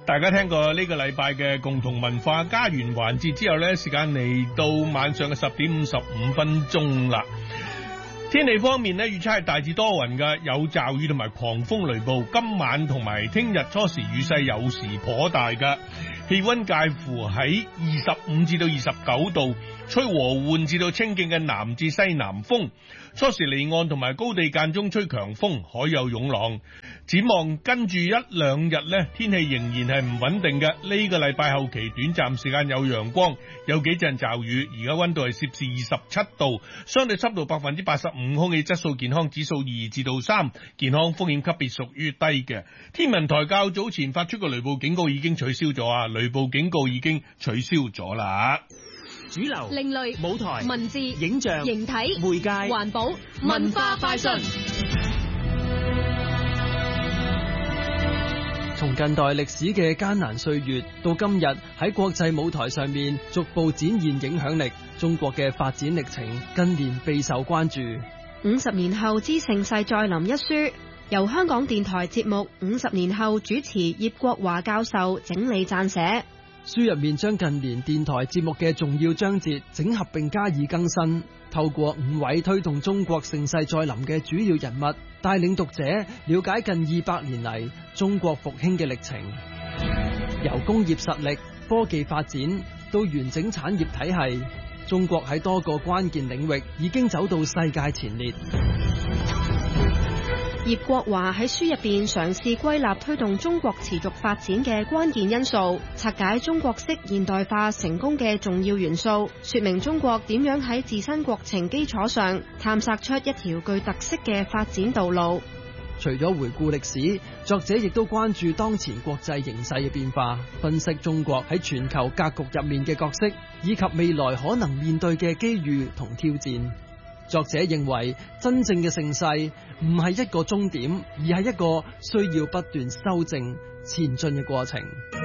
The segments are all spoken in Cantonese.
大家聽過呢個禮拜嘅共同文化家園環節之後呢，時間嚟到晚上嘅10點55分鐘啦。天氣方面呢，預測係大致多雲嘅，有驟雨同埋狂風雷暴。今晚同埋聽日初時雨勢有時頗大嘅，氣溫介乎喺25至到29度，吹和緩至到清勁嘅南至西南風。初時離岸同埋高地間中吹強風，海有湧浪。展望跟住一兩日呢，天氣仍然係唔穩定嘅。呢個禮拜後期短暫時間有陽光，有幾陣驟雨。而家溫度係攝氏27度，相對濕度85%，空氣質素健康指數2至到3，健康風險級別屬於低嘅。天文台較早前發出個雷暴警告已經取消咗啊，雷暴警告已經取消咗啦。 主流、 另類、 舞台、 文字、 影像、 形體、 媒介、 環保、文化快訊。 從近代歷史嘅艱難歲月到今日喺國際舞台上面逐步展現影響力，中國嘅發展歷程近年備受關注。 50年後之盛世再臨一書，由香港電台節目50年後主持葉國華教授整理撰寫。 書入面將近年電台節目嘅重要章節整合並加以更新，透過5位推動中國盛世再臨嘅主要人物，帶領讀者了解近200年嚟中國復興嘅歷程，由工業實力、科技發展到完整產業體系，中國喺多個關鍵領域已經走到世界前列。 葉國華喺書入邊嘗試歸納推動中國持續發展嘅關鍵因素，拆解中國式現代化成功嘅重要元素，說明中國點樣喺自身國情基礎上探索出一條具特色嘅發展道路。 除咗回顧歷史，作者亦都關注當前國際形勢嘅變化，分析中國喺全球格局入面嘅角色，以及未來可能面對嘅機遇同挑戰。作者認為，真正嘅盛世唔係一個終點，而係一個需要不斷修正前進嘅過程。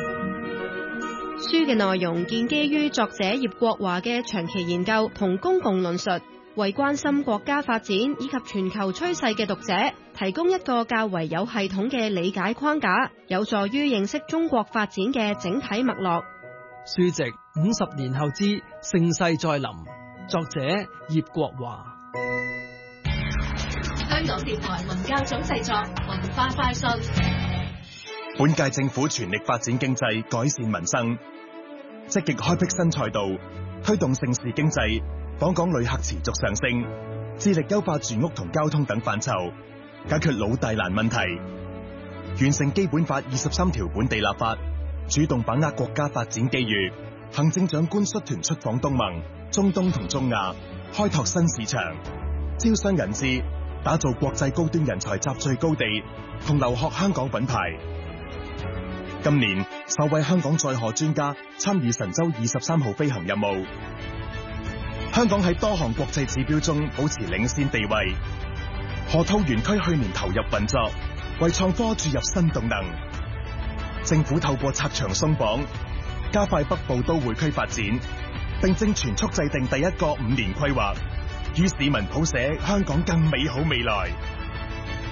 書嘅內容建基於作者葉國華嘅長期研究同公共論述，為關心國家發展以及全球趨勢嘅讀者提供一個較為有系統嘅理解框架，有助於認識中國發展嘅整體脈絡。 書籍50年後之盛世再臨，作者葉國華。 香港電台文教組製作，文化快訊。 本屆政府全力發展經濟，改善民生，積極開闢新賽道，推動盛事經濟，訪港旅客持續上升，致力優化住屋同交通等範疇，解決老大難問題，完成基本法23條本地立法，主動把握國家發展機遇。行政長官率團出訪東盟、中東同中亞，開拓新市場，招商引資，打造國際高端人才集聚高地，同留學香港品牌。今年首位香港載荷專家參與神舟23號飛行任務。香港喺多項國際指標中保持領先地位。河套園區去年投入運作，為創科注入新動能。政府透過拆牆鬆綁，加快北部都會區發展，並正全速制定第一個5年規劃，與市民譜寫香港更美好未來。